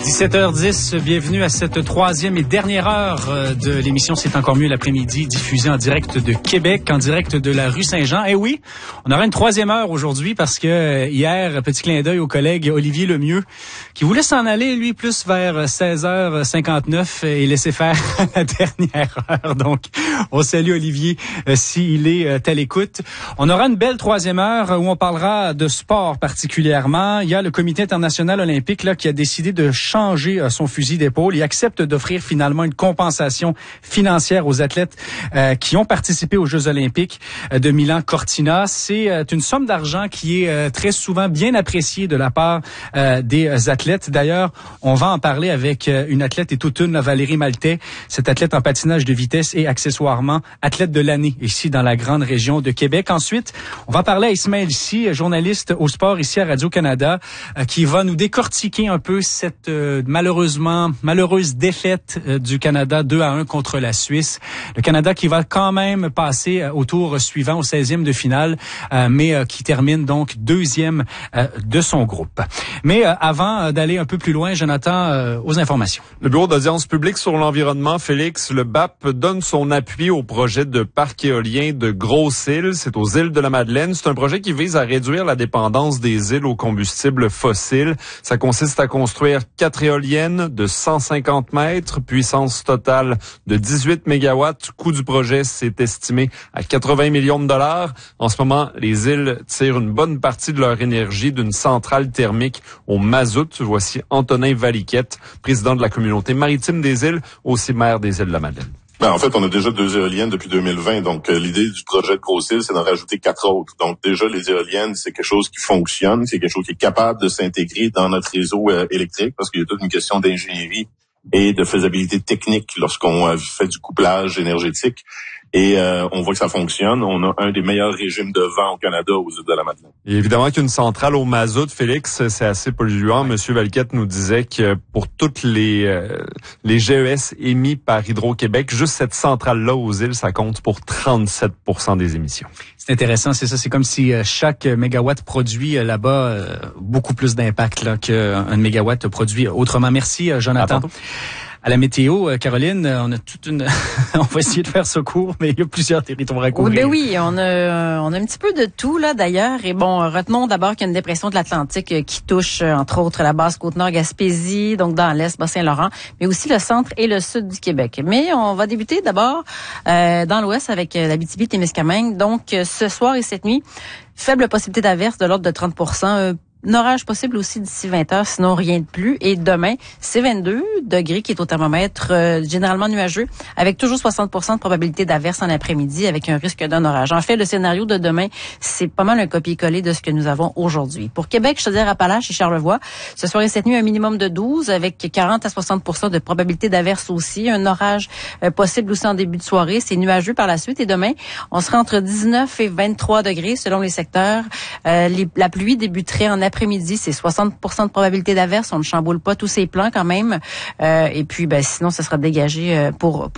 17h10, bienvenue à cette troisième et dernière heure de l'émission C'est encore mieux l'après-midi, diffusée en direct de Québec, en direct de la rue Saint-Jean. Et oui, on aura une troisième heure aujourd'hui parce que hier, petit clin d'œil au collègue Olivier Lemieux, qui voulait s'en aller, lui, plus vers 16h59 et laisser faire la dernière heure. Donc, on salue Olivier s'il est à l'écoute. On aura une belle troisième heure où on parlera de sport particulièrement. Il y a le Comité international olympique là qui a décidé de changer son fusil d'épaule. Il accepte d'offrir finalement une compensation financière aux athlètes qui ont participé aux Jeux olympiques de Milan-Cortina. C'est une somme d'argent qui est très souvent bien appréciée de la part des athlètes. D'ailleurs, on va en parler avec une athlète et toute une, Valérie Maltais, cette athlète en patinage de vitesse et accessoirement athlète de l'année ici dans la grande région de Québec. Ensuite, on va parler à Ismaël Sy, journaliste au sport ici à Radio-Canada, qui va nous décortiquer un peu cette malheureuse défaite du Canada 2-1 contre la Suisse. Le Canada qui va quand même passer au tour suivant, au 16e de finale, mais qui termine donc deuxième de son groupe. Mais avant d'aller un peu plus loin, Jonathan, aux informations. Le Bureau d'audience publique sur l'environnement, Félix, le BAP, donne son appui au projet de parc éolien de Grosse-Île. C'est aux îles de la Madeleine. C'est un projet qui vise à réduire la dépendance des îles aux combustibles fossiles. Ça consiste à construire 4 éoliennes de 150 mètres, puissance totale de 18 mégawatts. Coût du projet s'est estimé à 80 millions de dollars. En ce moment, les îles tirent une bonne partie de leur énergie d'une centrale thermique au mazout. Voici Antonin Valiquette, président de la communauté maritime des îles, aussi maire des îles de la Madeleine. En fait, on a déjà 2 éoliennes depuis 2020. Donc, l'idée du projet de Grosse-Île, c'est d'en rajouter 4 autres. Donc, déjà, les éoliennes, c'est quelque chose qui fonctionne. C'est quelque chose qui est capable de s'intégrer dans notre réseau électrique parce qu'il y a toute une question d'ingénierie et de faisabilité technique lorsqu'on fait du couplage énergétique. Et on voit que ça fonctionne. On a un des meilleurs régimes de vent au Canada aux îles de la Madeleine. Et évidemment qu'une centrale au mazout, Félix, c'est assez polluant. Monsieur Valiquette nous disait que pour toutes les GES émis par Hydro-Québec, juste cette centrale-là aux îles, ça compte pour 37% des émissions. C'est intéressant, c'est ça. C'est comme si chaque mégawatt produit là-bas beaucoup plus d'impact là qu'un mégawatt produit autrement. Merci, Jonathan. À la météo, Caroline, on a toute une... on va essayer de faire ce cours, mais il y a plusieurs territoires à couvrir. Oui, on a un petit peu de tout là d'ailleurs. Et bon, retenons d'abord qu'il y a une dépression de l'Atlantique qui touche entre autres la Basse-Côte-Nord, Gaspésie, donc dans l'Est, Bas-Saint-Laurent, mais aussi le centre et le sud du Québec. Mais on va débuter d'abord dans l'Ouest avec l'Abitibi-Témiscamingue. Donc ce soir et cette nuit, faible possibilité d'averse de l'ordre de 30%. Un orage possible aussi d'ici 20 heures, sinon rien de plus. Et demain, c'est 22 degrés qui est au thermomètre, généralement nuageux, avec toujours 60% de probabilité d'averse en après-midi, avec un risque d'un orage. En fait, le scénario de demain, c'est pas mal un copier-coller de ce que nous avons aujourd'hui. Pour Québec, Chaudière-Appalaches et Charlevoix, ce soir et cette nuit, un minimum de 12, avec 40 à 60% de probabilité d'averse aussi. Un orage possible aussi en début de soirée. C'est nuageux par la suite. Et demain, on sera entre 19 et 23 degrés selon les secteurs. La pluie débuterait en après-midi, c'est 60% de probabilité d'averse. On ne chamboule pas tous ces plans quand même. Et puis, sinon, ça sera dégagé pour